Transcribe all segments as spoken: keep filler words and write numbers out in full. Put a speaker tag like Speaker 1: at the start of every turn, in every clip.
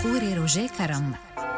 Speaker 1: كوري روجيه كرم.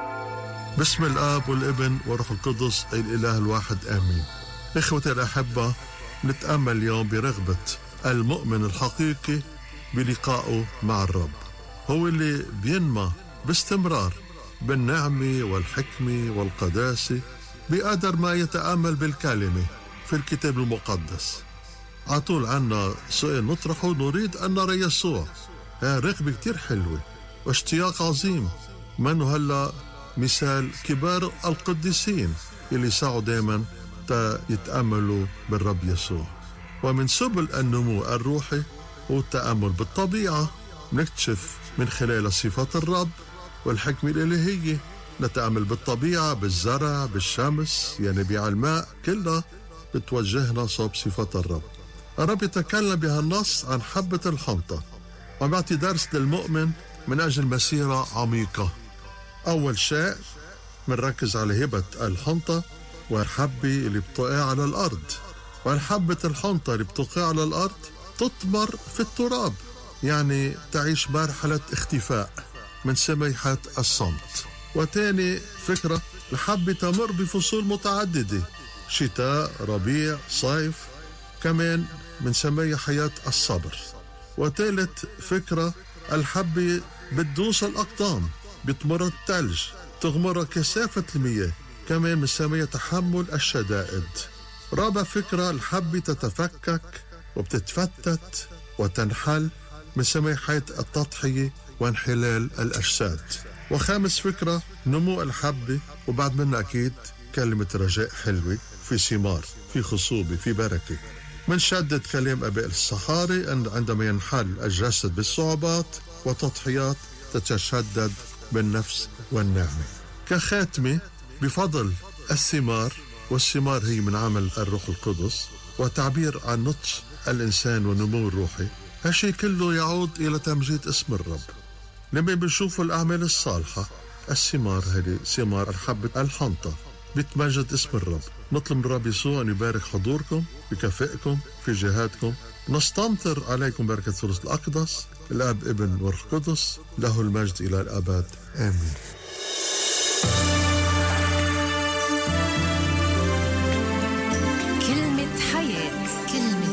Speaker 2: بسم الآب والابن وروح القدس الإله الواحد آمين. إخوتي الأحبة، نتأمل اليوم برغبة المؤمن الحقيقي بلقائه مع الرب، هو اللي بينمى باستمرار بالنعمة والحكمة والقداسة بقدر ما يتأمل بالكلمة في الكتاب المقدس. عطول عنا سؤال نطرحه، نريد أن نرى يسوع. ها رغبة كتير حلوة واشتياق عظيم. منه هلأ مثال كبار القديسين اللي سعوا دائما يتأملوا بالرب يسوع. ومن سبل النمو الروحي والتأمل بالطبيعة نكتشف من خلال صفات الرب والحكمة الإلهية. نتأمل بالطبيعة، بالزرع، بالشمس، ينابيع الماء، كلها بتوجهنا صوب صفات الرب. الرب يتكلم بهالنص عن حبة الحنطة وبيعطي درس للمؤمن من أجل مسيرة عميقة. أول شيء منركز على هبة الحنطة والحبة اللي بتقع على الأرض. والحبة الحنطة اللي بتقع على الأرض تطمر في التراب، يعني تعيش مرحلة اختفاء من سميحة الصمت. وتاني فكرة، الحبة تمر بفصول متعددة، شتاء، ربيع، صيف، كمان من سميها حياة الصبر. وثالث فكرة، الحبة بتدوس الأقدام، بتمر الثلج، تغمر كثافة المياه، كمان من سميها تحمل الشدائد. رابع فكرة، الحبة تتفكك وبتتفتت وتنحل، من سميها حياة التضحية وانحلال الأجساد. وخامس فكرة، نمو الحبة، وبعد منها أكيد كلمة رجاء حلوة، في ثمار، في خصوبة، في بركة. من شدد كلام أباء الصحاري أن عندما ينحل الجسد بالصعوبات وتضحيات تتشدد بالنفس والنعمة. كخاتمة، بفضل الثمار، والثمار هي من عمل الروح القدس وتعبير عن نضج الإنسان ونمو الروحي، هالشي كله يعود إلى تمجيد اسم الرب. لما بنشوف الأعمال الصالحة، الثمار هذه ثمار الحبة الحنطة، بتمجد اسم الرب. نطلب من الرب يسوع أن يبارك حضوركم، يكافئكم في جهادكم. نستمطر عليكم بركة الثالوث الأقدس، الآب، ابن، والروح القدس، له المجد إلى الأبد آمين.